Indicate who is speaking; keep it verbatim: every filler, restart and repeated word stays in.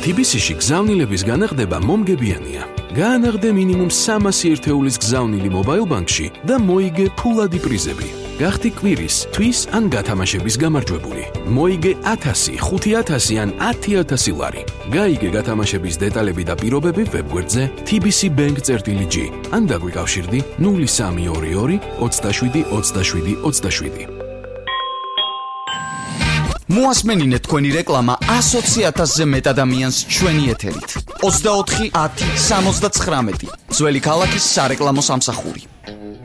Speaker 1: თბილისში გზავნილების განახდება მომგებიანია. გაანაღდე მინიმუმ სამასი ერთეულის გზავნილი მობაილ ბანკში და მოიგე ფულადი პრიზები. გახდი კვირის, თვის ან გათამაშების გამარჯვებული. მოიგე ათასი, ხუთი ათასი ან ათი ათასი ლარი. გაიგე გათამაშების დეტალები და პირობები ვებგვერდზე tbcbank.gr ან დაგვიკავშირდი ნული სამი ორი ორი ოცდაშვიდი ოცდაშვიდი ოცდაშვიდი.
Speaker 2: მოასმენინეთ თქვენი რეკლამა ასოცი ათასზე მეტ ადამიანს ჩვენი ეთერით. ოცდაოთხი ათი სამოცდაცხრამეტი ძველი ქალაქის სარეკლამო სამსახური.